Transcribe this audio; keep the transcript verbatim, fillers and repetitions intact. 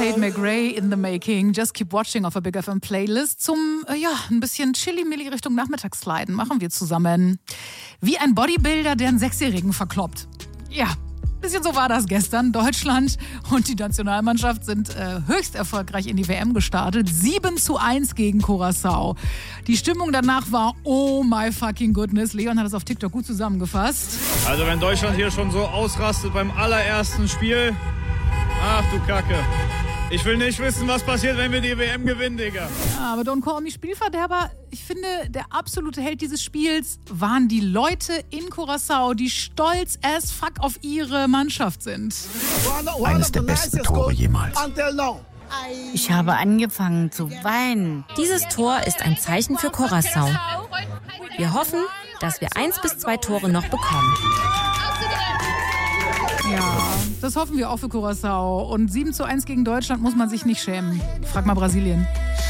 Tate McRae in the making. Just keep watching auf der Big F M Playlist. Zum, äh, ja, ein bisschen Chili-Milli Richtung Nachmittagsleiden machen wir zusammen. Wie ein Bodybuilder, der einen Sechsjährigen verkloppt. Ja, ein bisschen so war das gestern. Deutschland und die Nationalmannschaft sind äh, höchst erfolgreich in die W M gestartet. sieben zu eins gegen Curaçao. Die Stimmung danach war oh my fucking goodness. Leon hat es auf TikTok gut zusammengefasst. Also wenn Deutschland hier schon so ausrastet beim allerersten Spiel, ach du Kacke. Ich will nicht wissen, was passiert, wenn wir die W M gewinnen, Digga. Ja, aber Don't Call Me Spielverderber, ich finde, der absolute Held dieses Spiels waren die Leute in Curaçao, die stolz as fuck auf ihre Mannschaft sind. Eines der besten Tore jemals. Ich habe angefangen zu weinen. Dieses Tor ist ein Zeichen für Curaçao. Wir hoffen, dass wir eins bis zwei Tore noch bekommen. Ja, das hoffen wir auch für Curaçao. Und sieben zu eins gegen Deutschland muss man sich nicht schämen. Frag mal Brasilien.